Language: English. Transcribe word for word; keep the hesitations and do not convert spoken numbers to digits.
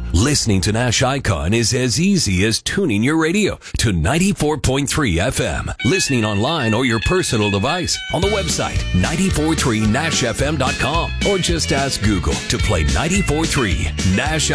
Listening to Nash Icon is as easy as tuning your radio to ninety-four point three F M. Listening online or your personal device on the website nine four three nash f m dot com, or just ask Google to play ninety-four point three Nash